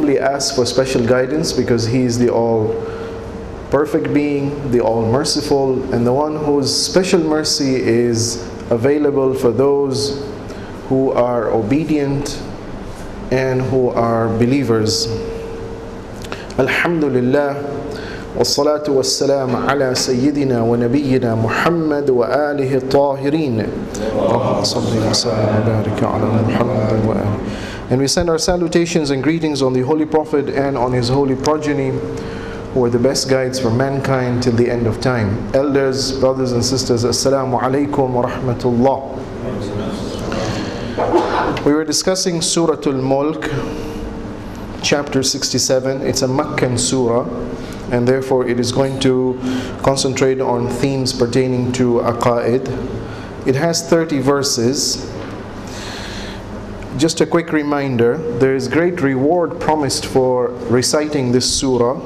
humbly ask for special guidance, because He is the all perfect being, the all merciful, and the one whose special mercy is available for those who are obedient and who are believers. Alhamdulillah. والصلاة والسلام على سيدنا ونبينا محمد وآله الطاهرين اللهم صل وسلم وبارك على محمد وآله. And we send our salutations and greetings on the Holy Prophet and on his holy progeny, who are the best guides for mankind till the end of time. Elders, brothers and sisters, Assalamu alaikum wa rahmatullah. We were discussing Surah Al-Mulk, chapter 67. It's a Meccan surah, and therefore it is going to concentrate on themes pertaining to aqaid. It has 30 verses. Just a quick reminder, there is great reward promised for reciting this surah.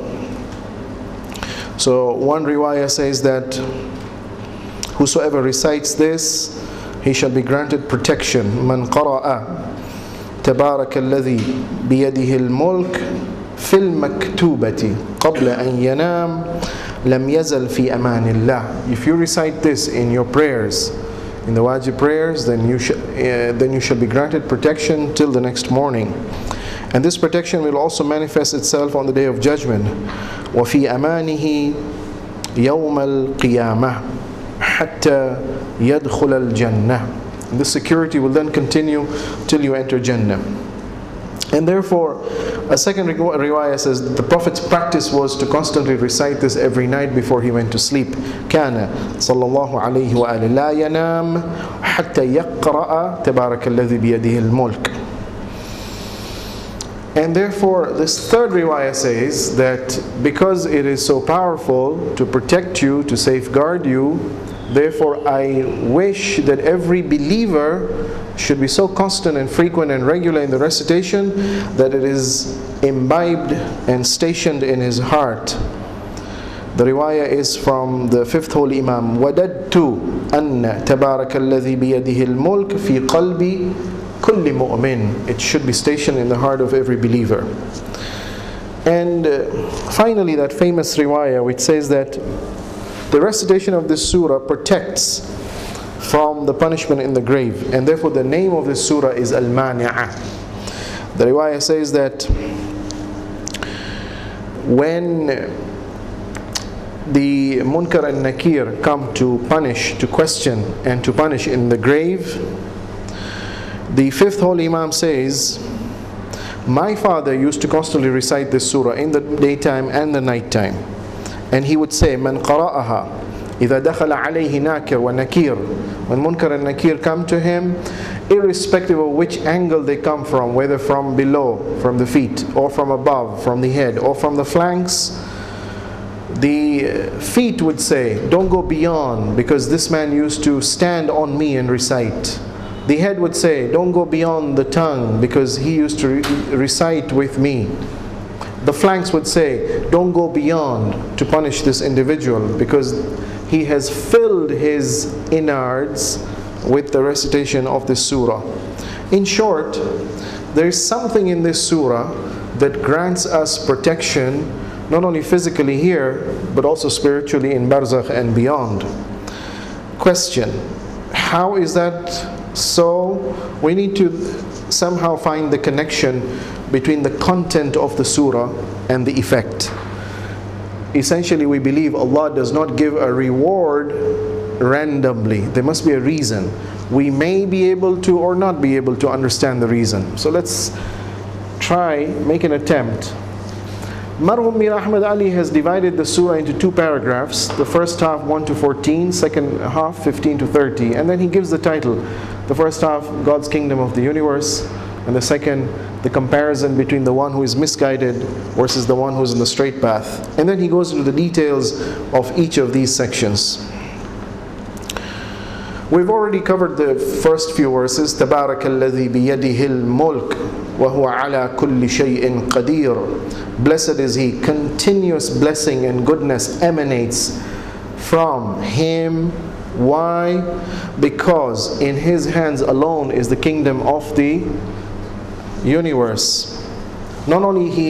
So one riwayah says that whosoever recites this, he shall be granted protection. Man qara'a تبارك الذي بيده الملك في المكتوبة قبل أن ينام لم يزل في أمان الله. If you recite this in your prayers, in the wajib prayers, then you shall be granted protection till the next morning. And this protection will also manifest itself on the day of judgment. وفي أمانه يوم القيامة حتى يدخل الجنة. This security will then continue till you enter Jannah. And therefore, a second riwayah says that the Prophet's practice was to constantly recite this every night before he went to sleep. كان صلى الله عليه وآله لا ينام حتى يقرأ تبارك الذي بيده الملك. And therefore, this third riwayah says that because it is so powerful to protect you, to safeguard you, therefore I wish that every believer should be so constant and frequent and regular in the recitation that it is imbibed and stationed in his heart. The riwayah is from the fifth holy Imam. وَدَدْتُ أَنَّ تَبَارَكَ الَّذِي بِيَدِهِ الْمُلْكِ فِي قَلْبِ كُلِّ مُؤْمِنٍ. It should be stationed in the heart of every believer. And finally, that famous riwayah which says that the recitation of this surah protects from the punishment in the grave, and therefore the name of this surah is Al-Mani'ah. The riwayah says that when the Munkar and Nakir come to punish, to question and to punish in the grave, the fifth holy Imam says, my father used to constantly recite this surah in the daytime and the nighttime. And he would say, Man qara'aha إذا دخل عليه ناكر ونكير. When Munkar and Nakir come to him, irrespective of which angle they come from, whether from below, from the feet, or from above, from the head, or from the flanks, the feet would say, don't go beyond, because this man used to stand on me and recite. The head would say, don't go beyond the tongue, because he used to recite with me. The flanks would say, don't go beyond to punish this individual, because he has filled his innards with the recitation of this surah. In short, there is something in this surah that grants us protection, not only physically here, but also spiritually in Barzakh and beyond. Question: how is that so? We need to somehow find the connection between the content of the surah and the effect. Essentially, we believe Allah does not give a reward randomly. There must be a reason. We may be able to or not be able to understand the reason. So let's make an attempt. Marhum Mir Ahmad Ali has divided the surah into two paragraphs. The first half 1 to 14, second half 15 to 30. And then he gives the title. The first half, God's Kingdom of the Universe. And the second, the comparison between the one who is misguided versus the one who is in the straight path. And then he goes into the details of each of these sections. We've already covered the first few verses. تَبَارَكَ الَّذِي بِيَدِهِ الْمُلْكِ وَهُوَ عَلَى كُلِّ شَيْءٍ قَدِيرٌ. Blessed is He. Continuous blessing and goodness emanates from Him. Why? Because in His hands alone is the kingdom of the universe. Not only He